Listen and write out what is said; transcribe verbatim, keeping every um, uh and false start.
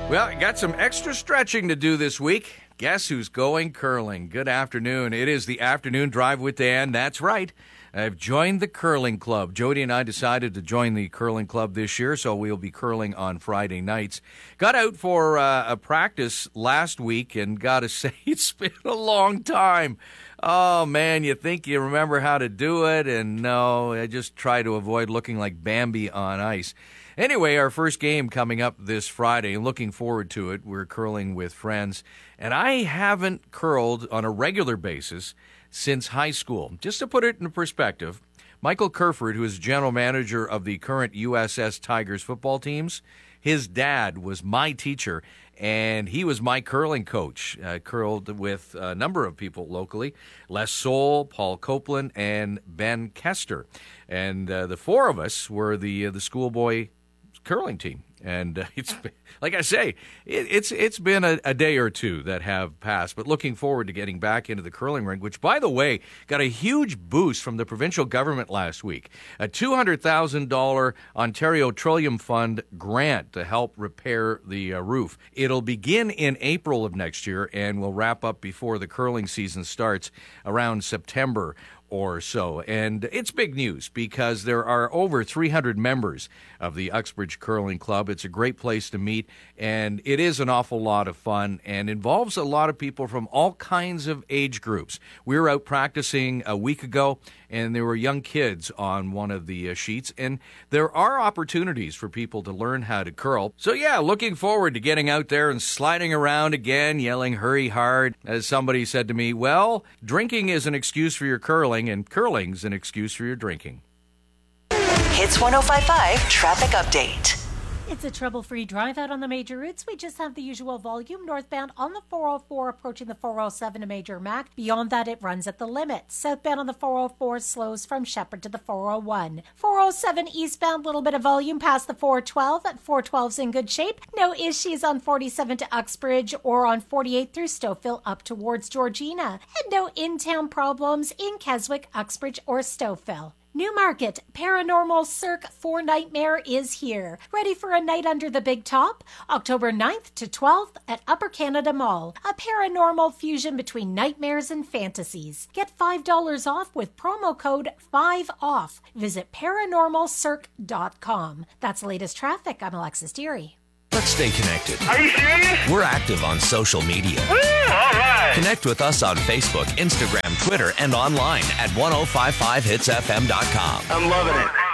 Well, got some extra stretching to do this week. Guess who's going curling? Good afternoon. It is the Afternoon Drive with Dan. That's right. I've joined the curling club. Jody and I decided to join the curling club this year, so we'll be curling on Friday nights. Got out for uh, a practice last week, and got to say, it's been a long time. Oh, man, you think you remember how to do it, and no, I just try to avoid looking like Bambi on ice. Anyway, our first game coming up this Friday. Looking forward to it. We're curling with friends. And I haven't curled on a regular basis since high school. Just to put it in perspective, Michael Kerford, who is general manager of the current U S S Tigers football teams, his dad was my teacher, and he was my curling coach. I curled with a number of people locally, Les Soul, Paul Copeland, and Ben Kester. And uh, the four of us were the uh, the schoolboy curling team. And uh, it's been, like I say, it, it's it's been a, a day or two that have passed, but looking forward to getting back into the curling rink, which, by the way, got a huge boost from the provincial government last week. A two hundred thousand dollars Ontario Trillium Fund grant to help repair the uh, roof. It'll begin in April of next year and will wrap up before the curling season starts around September or so. And it's big news because there are over three hundred members of the Uxbridge Curling Club. It's a great place to meet, and it is an awful lot of fun and involves a lot of people from all kinds of age groups. We were out practicing a week ago, and there were young kids on one of the uh, sheets, and there are opportunities for people to learn how to curl. So yeah, looking forward to getting out there and sliding around again, yelling hurry hard. As somebody said to me, well, drinking is an excuse for your curling, and curling's an excuse for your drinking. Hits one oh five point five Traffic Update. It's a trouble-free drive out on the major routes. We just have the usual volume northbound on the four oh four approaching the four oh seven to Major Mac. Beyond that, it runs at the limit. Southbound on the four oh four slows from Shepherd to the four oh one. four oh seven eastbound, little bit of volume past the four twelve. At four twelve's in good shape. No issues on forty-seven to Uxbridge or on forty-eight through Stouffville up towards Georgina. And no in-town problems in Keswick, Uxbridge, or Stouffville. Newmarket, Paranormal Cirque for Nightmare is here. Ready for a night under the big top? October ninth to twelfth at Upper Canada Mall. A paranormal fusion between nightmares and fantasies. Get five dollars off with promo code five off. Visit paranormal cirque dot com. That's the latest traffic. I'm Alexis Deary. Let's stay connected. Are you serious? We're active on social media. Woo, all right. Connect with us on Facebook, Instagram, Twitter, and online at ten fifty-five hits f m dot com. I'm loving it.